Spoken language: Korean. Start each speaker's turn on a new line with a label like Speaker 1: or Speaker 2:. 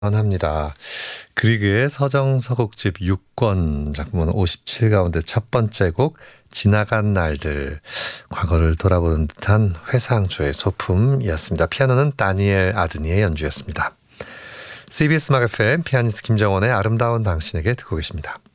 Speaker 1: 합니다. 그리그의 서정서곡집 6권 작품은 57 가운데 첫 번째 곡 지나간 날들, 과거를 돌아보는 듯한 회상조의 소품이었습니다. 피아노는 다니엘 아드니의 연주였습니다. CBS 음악 FM 피아니스트 김정원의 아름다운 당신에게 듣고 계십니다.